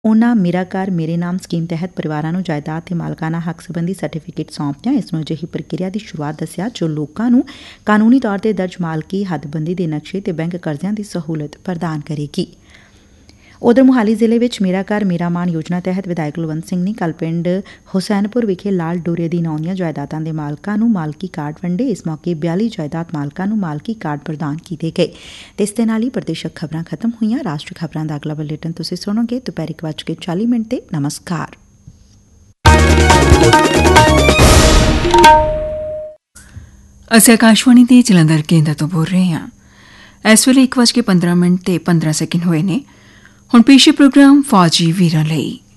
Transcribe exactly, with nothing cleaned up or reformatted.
ਉਨ੍ਹਾਂ ਮੇਰਾ ਘਰ ਮੇਰੇ ਨਾਮ ਸਕੀਮ ਤਹਿਤ ਪਰਿਵਾਰਾਂ ਨੂੰ ਜਾਇਦਾਦ ਤੇ ਮਾਲਕਾਨਾ ਹੱਕ ਸੰਬੰਧੀ ਸਰਟੀਫਿਕੇਟ ਸੌਂਪਦਿਆਂ ਇਸ ਨੂੰ ਅਜਿਹੀ ਪ੍ਰਕਿਰਿਆ ਦੀ ਸ਼ੁਰੂਆਤ ਦੱਸਿਆ ਜੋ ਲੋਕਾਂ ਨੂੰ ਕਾਨੂੰਨੀ ਤੌਰ ਤੇ ਦਰਜ ਮਾਲਕੀ ਹੱਦਬੰਦੀ ਦੇ ਨਕਸ਼ੇ ਤੇ ਬੈਂਕ ਕਰਜ਼ਿਆਂ ਦੀ ਸਹੂਲਤ ਪ੍ਰਦਾਨ ਕਰੇਗੀ। ਉਧਰ ਮੁਹਾਲੀ ਜ਼ਿਲ੍ਹੇ ਵਿੱਚ ਮੇਰਾ ਘਰ ਮੇਰਾ ਮਾਣ ਯੋਜਨਾ ਤਹਿਤ ਵਿਧਾਇਕ ਕੁਲਵੰਤ ਸਿੰਘ ਨੇ ਕੱਲ੍ਹ ਪਿੰਡ ਹੁਸੈਨਪੁਰ ਵਿਖੇ ਲਾਲ ਡੋਰੇ ਅਧੀਨ ਆਉਂਦੀਆਂ ਜਾਇਦਾਦਾਂ ਦੇ ਮਾਲਕਾਂ ਨੂੰ ਮਾਲਕੀ ਕਾਰਡ ਵੰਡੇ। ਇਸ ਮੌਕੇ ਬਿਆਲੀ ਜਾਇਦਾਦ ਮਾਲਕਾਂ ਨੂੰ ਮਾਲਕੀ ਕਾਰਡ ਪ੍ਰਦਾਨ ਕੀਤੇ ਗਏ ਤੇ ਇਸ ਦੇ ਨਾਲ ਹੀ ਪ੍ਰਦੇਸ਼ਕ ਖਬਰਾਂ ਖਤਮ ਹੋਈਆਂ। ਰਾਸ਼ਟਰੀ ਖਬਰਾਂ ਦਾ ਅਗਲਾ ਬੁਲੇਟਿਨ ਤੁਸੀਂ ਸੁਣੋਗੇ ਦੁਪਹਿਰ ਇੱਕ ਵੱਜ ਕੇ ਚਾਲੀ ਮਿੰਟ ਤੇ। ਨਮਸਕਾਰ। ਅਸੀਂ ਆਕਾਸ਼ਵਾਣੀ ਦੇ ਜਲੰਧਰ ਕੇਂਦਰ ਤੋਂ ਬੋਲ ਰਹੇ ਹਾਂ। ਇਸ ਵੇਲੇ ਇੱਕ ਵੱਜ ਕੇ ਪੰਦਰਾਂ ਮਿੰਟ ਤੇ ਪੰਦਰਾਂ ਸੈਕਿੰਡ ਹੋਏ ਨੇ। ਹੁਣ ਪੇਸ਼ੀ ਪ੍ਰੋਗਰਾਮ ਫੌਜੀ ਵੀਰਾਂ ਲਈ।